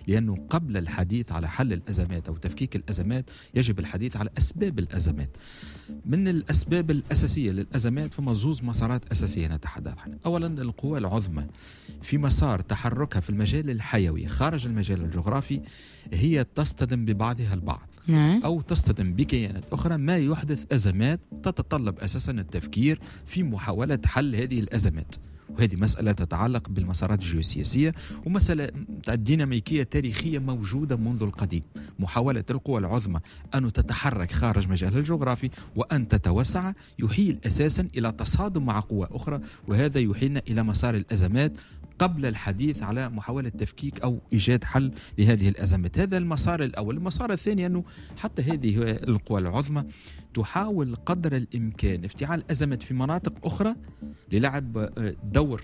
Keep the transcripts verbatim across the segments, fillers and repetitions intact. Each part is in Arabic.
لأنه قبل الحديث على حل الأزمات أو تفكيك الأزمات يجب الحديث على أسباب الأزمات. من الأسباب الأساسية للأزمات فما زوز مسارات أساسية نتحدث عنها. أولا القوى العظمى في مسار تحركها في المجال الحيوي خارج المجال الجغرافي هي تصطدم ببعضها البعض أو تصطدم بكيانات أخرى، ما يحدث أزمات تتطلب أساسا التفكير في محاولة حل هذه الأزمات. وهذه مسألة تتعلق بالمسارات الجيوسياسية ومسألة ديناميكية تاريخية موجودة منذ القديم. محاولة القوى العظمى أن تتحرك خارج مجالها الجغرافي وأن تتوسع يحيل أساسا إلى تصادم مع قوى أخرى، وهذا يحيلنا إلى مسار الأزمات قبل الحديث على محاولة تفكيك أو إيجاد حل لهذه الأزمات. هذا المسار الأول. المسار الثاني أنه حتى هذه القوى العظمى تحاول قدر الإمكان افتعال أزمات في مناطق أخرى للعب دور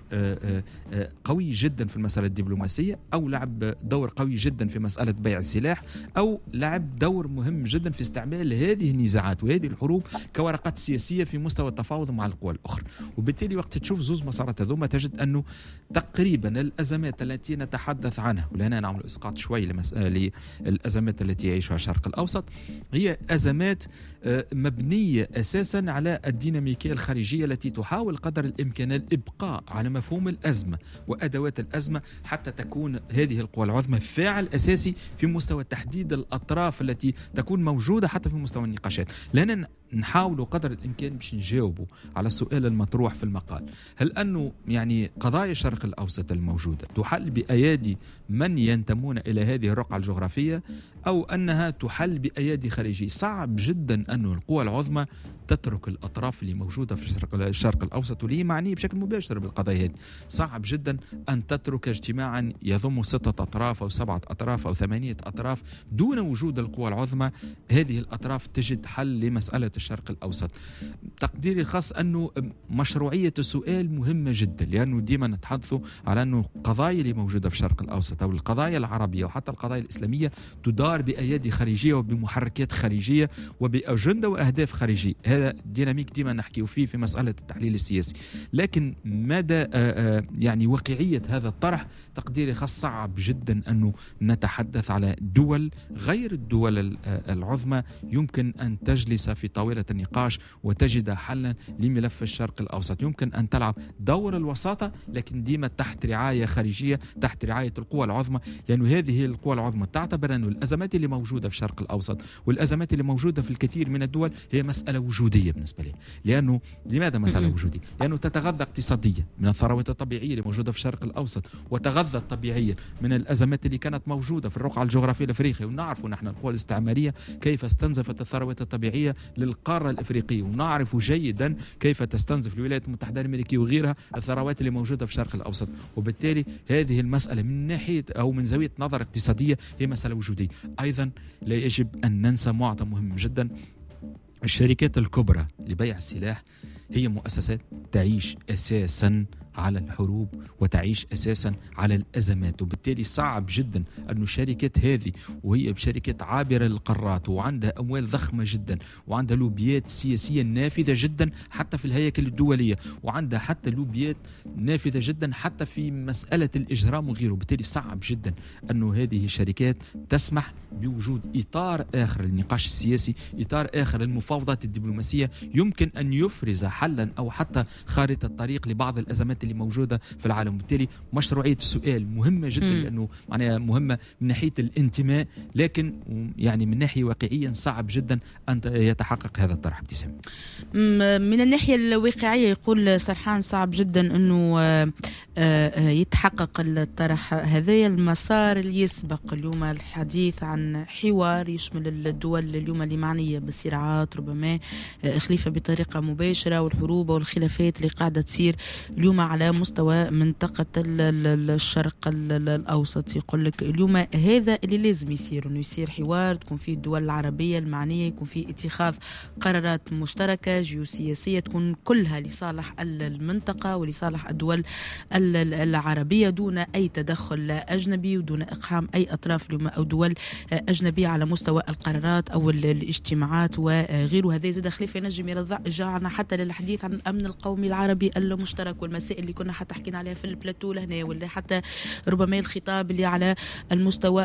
قوي جدا في المسألة الدبلوماسية، أو لعب دور قوي جدا في مسألة بيع السلاح، أو لعب دور مهم جدا في استعمال هذه النزاعات وهذه الحروب كورقات سياسية في مستوى التفاوض مع القوى الأخرى. وبالتالي وقت تشوف زوز مسارات هذوما تجد أنه تقريبا الأزمات التي نتحدث عنها، ولهنا نعمل إسقاط شوي للأزمات التي يعيشها الشرق الأوسط، هي أزمات مبنية أساسا على الديناميكية الخارجية التي تحاول قدر الإمكان الإبقاء على مفهوم الأزمة وأدوات الأزمة حتى تكون هذه القوى العظمى فاعل أساسي في مستوى تحديد الأطراف التي تكون موجودة حتى في مستوى النقاشات. لأننا نحاول قدر الإمكان باش نجاوبوا على السؤال المطروح في المقال، هل أنه يعني قضايا الشرق الأوسط الموجودة تحل بأيادي من ينتمون إلى هذه الرقعة الجغرافية أو أنها تحل بأيادي خارجية؟ صعب جدا أن القوى العظمى تترك الأطراف اللي موجودة في الشرق الأوسط واللي معنية بشكل مباشر بالقضايا هذه. صعب جدا أن تترك اجتماعا يضم ستة أطراف أو سبعة أطراف أو ثمانية أطراف دون وجود القوى العظمى هذه الأطراف تجد حل لمسألة الشرق الأوسط. تقديري الخاص أنه مشروعية السؤال مهمة جدا، لأنه ديما نتحدثوا على أنه القضايا اللي موجودة في الشرق الأوسط أو القضايا العربية وحتى القضايا الإسلامية تدار بأيادي خارجية وبمحركات خارجية وبأجندة وأهداف خارجية. هذا ديناميك ديما نحكي فيه في مسألة التحليل السياسي، لكن مدى يعني واقعية هذا الطرح تقديري خاص صعب جدا أنه نتحدث على دول غير الدول العظمى يمكن أن تجلس في طاولة النقاش وتجد حلا لملف الشرق الأوسط. يمكن أن تلعب دور الوساطة لكن ديما تحت رعاية خارجية، تحت رعاية القوى العظمى، لأنه هذه القوى العظمى تعتبر أن الأزمات اللي موجودة في الشرق الأوسط والأزمات اللي موجودة في الكثير من الدول هي مسألة وجودية بالنسبة لها. لأنه لماذا مسألة وجودية؟ لأنه تتغذى اقتصاديا من الثروات الطبيعية اللي موجودة في الشرق الأوسط، وتغذى طبيعيا من الأزمات اللي كانت موجودة في الرقعة الجغرافية الأفريقية. ونعرف نحن القوى الاستعمارية كيف استنزفت الثروات الطبيعية للقارة الأفريقية، ونعرف جيدا كيف تستنزف الولايات المتحدة الأمريكية وغيرها الثروات اللي موجودة في الشرق الأوسط. وبالتالي هذه المسألة من ناحية أو من زاوية نظر اقتصادية هي مسألة وجودية. أيضا لا يجب أن ننسى معطى مهم جدا، الشركات الكبرى لبيع السلاح هي مؤسسات تعيش أساسا على الحروب وتعيش أساسا على الأزمات، وبالتالي صعب جدا أن الشركات هذه وهي بشركات عابرة للقارات وعندها أموال ضخمة جدا وعندها لوبيات سياسية نافذة جدا حتى في الهياكل الدولية، وعندها حتى لوبيات نافذة جدا حتى في مسألة الإجرام وغيره. بالتالي صعب جدا أن هذه الشركات تسمح بوجود إطار آخر للنقاش السياسي، إطار آخر للمفاوضات الدبلوماسية يمكن أن يفرز حلا أو حتى خارطة الطريق لبعض الأزمات اللي موجودة في العالم. بالتالي مشروعية السؤال مهمة جدا م. لأنه معناها مهمة من ناحية الانتماء، لكن يعني من ناحية واقعيا صعب جدا أن يتحقق هذا الطرح. ابتسام من الناحية الواقعية يقول سرحان صعب جدا أنه يتحقق الطرح هذا. المسار اللي يسبق اليوم الحديث عن حوار يشمل الدول اليوم اللي معنية بالصراعات ربما خليفة بطريقة مباشرة والحروب والخلافات اللي قاعدة تصير اليوم على مستوى منطقة الشرق الأوسط. يقول لك اليوم هذا اللي لازم يصير، إنه يصير حوار تكون فيه الدول العربية المعنية، يكون فيه اتخاذ قرارات مشتركة جيوسياسية تكون كلها لصالح المنطقة ولصالح الدول العربية دون أي تدخل أجنبي ودون إقحام أي أطراف اليوم أو دول أجنبية على مستوى القرارات أو الاجتماعات وغيره. هذا زاد خليفة ينجم يرجعنا حتى للحديث عن الأمن القومي العربي المشترك والمسائل اللي كنا حتى حكينا عليها في البلاتو لهنا، ولا حتى ربما الخطاب اللي على المستوى